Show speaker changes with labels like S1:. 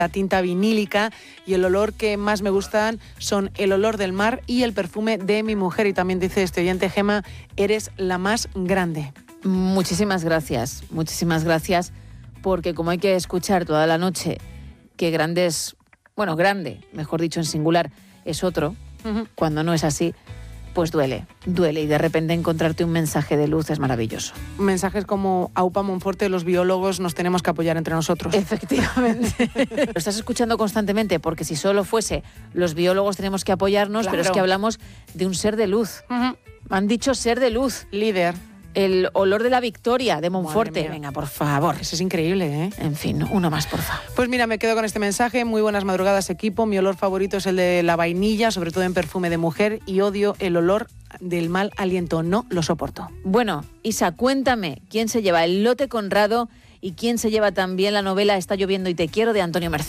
S1: la tinta vinílica, y el olor que más me gustan son el olor del mar y el perfume de mi mujer. Y también dice este oyente: Gemma, eres la más grande.
S2: Muchísimas gracias, porque como hay que escuchar toda la noche que grande, mejor dicho en singular, es otro, cuando no es así, pues duele, y de repente encontrarte un mensaje de luz es maravilloso.
S1: Mensajes como Aupa Monforte, los biólogos nos tenemos que apoyar entre nosotros.
S2: Efectivamente. Lo estás escuchando constantemente, porque si solo fuese los biólogos tenemos que apoyarnos,
S1: Claro.
S2: pero es que hablamos de un ser de luz. Me han dicho ser de luz.
S1: Líder.
S2: El olor de la victoria de Monforte. Venga, por favor.
S1: Eso es increíble, ¿eh?
S2: En fin, uno más, por favor.
S1: Pues mira, me quedo con este mensaje. Muy buenas madrugadas, equipo. Mi olor favorito es el de la vainilla, sobre todo en perfume de mujer, y odio el olor del mal aliento. No lo soporto.
S2: Bueno, Isa, cuéntame, ¿quién se lleva el lote Conrado y quién se lleva también la novela Está lloviendo y te quiero de Antonio Merced?